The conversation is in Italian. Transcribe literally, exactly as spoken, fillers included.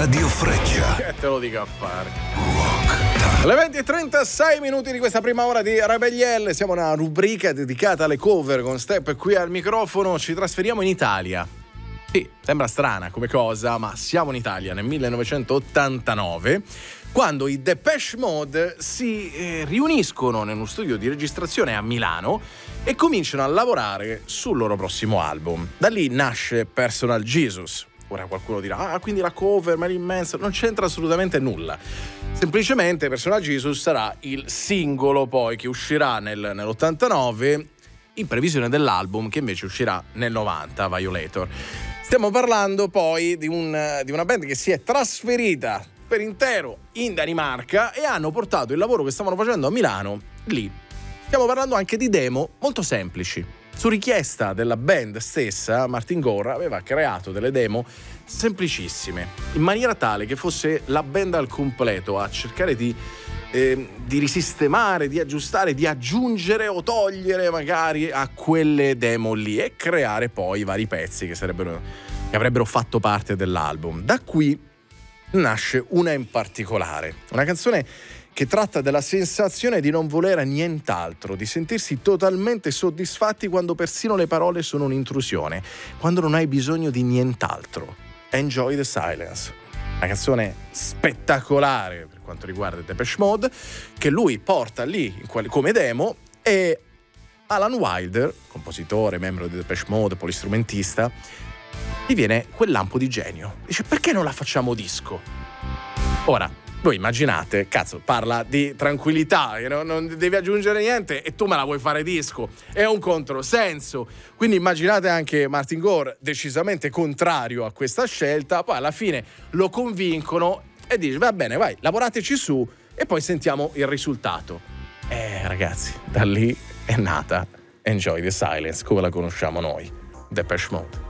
Radio Freccia. Che te lo dico a fare. Rock. Alle venti e trentasei minuti di questa prima ora di Rebellielle, siamo una rubrica dedicata alle cover con Step qui al microfono. Ci trasferiamo in Italia. Sì, sembra strana come cosa, ma siamo in Italia nel millenovecentottantanove, quando i Depeche Mode si eh, riuniscono in uno studio di registrazione a Milano e cominciano a lavorare sul loro prossimo album. Da lì nasce Personal Jesus. Ora qualcuno dirà, ah, quindi la cover, Marilyn Manson, non c'entra assolutamente nulla. Semplicemente Personal Jesus sarà il singolo poi che uscirà nel, nell'ottantanove in previsione dell'album che invece uscirà nel novanta, Violator. Stiamo parlando poi di, un, di una band che si è trasferita per intero in Danimarca e hanno portato il lavoro che stavano facendo a Milano lì. Stiamo parlando anche di demo molto semplici. Su richiesta della band stessa, Martin Gore aveva creato delle demo semplicissime, in maniera tale che fosse la band al completo a cercare di, eh, di risistemare, di aggiustare, di aggiungere o togliere magari a quelle demo lì e creare poi i vari pezzi che sarebbero, che avrebbero fatto parte dell'album. Da qui nasce una in particolare, una canzone che tratta della sensazione di non volere nient'altro, di sentirsi totalmente soddisfatti quando persino le parole sono un'intrusione, quando non hai bisogno di nient'altro. Enjoy the Silence. Una canzone spettacolare per quanto riguarda Depeche Mode, che lui porta lì in quale, come demo, e Alan Wilder, compositore, membro di Depeche Mode, polistrumentista, gli viene quel lampo di genio. Dice, perché non la facciamo disco? Ora, voi immaginate, cazzo, parla di tranquillità, non, non devi aggiungere niente e tu me la vuoi fare disco. È un controsenso. Quindi immaginate anche Martin Gore decisamente contrario a questa scelta, poi alla fine lo convincono e dice, va bene, vai, lavorateci su e poi sentiamo il risultato. Eh, ragazzi, da lì è nata Enjoy the Silence, come la conosciamo noi, Depeche Mode.